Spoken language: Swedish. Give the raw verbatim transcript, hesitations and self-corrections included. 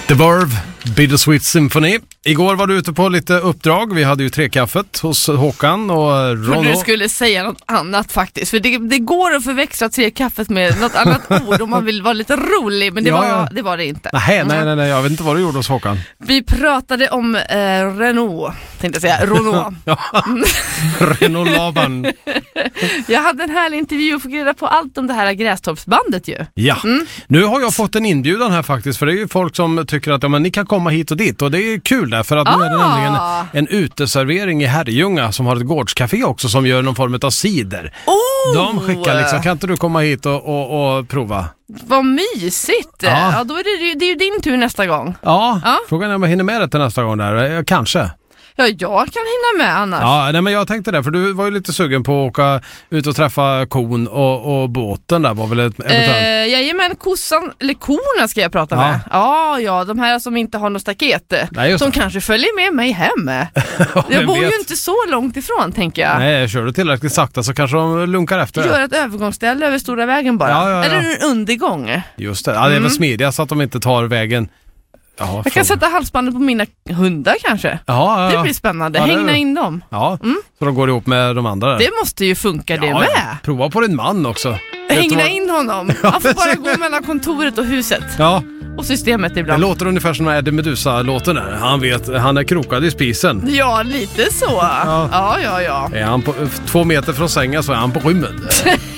The Verve, Bittersweet Symphony. Igår var du ute på lite uppdrag. Vi hade ju Trekaffet hos Håkan och Ron. Du skulle säga något annat faktiskt. För det, det går att förväxla Trekaffet med något annat ord om man vill vara lite rolig. Men det, ja, var, ja. det var det inte. Nej, nej, nej, nej, jag vet inte vad du gjorde hos Håkan. Vi pratade om eh, Renault, tänkte jag säga. Renault. Ja, Renault-laban. Jag hade en härlig intervju och fick reda på allt om det här Grästorpsbandet ju. Ja, Mm. nu har jag fått en inbjudan här faktiskt. För det är ju folk som tycker att ja, men ni kan komma hit och dit. Och det är kul där, för att Ah. nu är det nämligen en uteservering i Herrljunga som har ett gårdscafé också som gör någon form av cider. Oh! De skickar liksom, kan inte du komma hit och, och, och prova? Vad mysigt. Ja. Ja, då är det, ju- det är ju din tur nästa gång. Ja, Ja. frågan är om jag hinner med det till nästa gång där. Eh, Kanske. Ja, jag kan hinna med annars. Ja, nej, men jag tänkte det, för du var ju lite sugen på att åka ut och träffa kon och, och båten där var väl ett eventuellt. Eh, jajamän, kossan, eller korna ska jag prata Ja. med. Ja, ja, de här som inte har något staket. Nej, just som det. kanske följer med mig hem. Vem Jag bor vet? ju inte så långt ifrån, tänker jag. Nej, kör du tillräckligt sakta så kanske de lunkar efter det. Gör ett övergångsställe över stora vägen bara. Ja, ja, ja. Eller en undergång. Just det, ja, det är väl smidigast så att de inte tar vägen. Ja, Jag kan sätta halsbandet på mina hundar kanske. ja, ja, ja. Det blir spännande. Ja, det- Hängna in dem. Ja, Mm. så de går ihop med de andra där. Det måste ju funka det ja, med. ja. Prova på din man också. Vet du Hängna vad- in honom. Han får bara gå mellan kontoret och huset. Ja, Och systemet det ibland. låter ungefär som Eddie Meduza-låten där. Han vet, han är krokad i spisen. Ja, lite så. Ja, ja, ja. Är han på, två meter från sängen så är han på rymmen.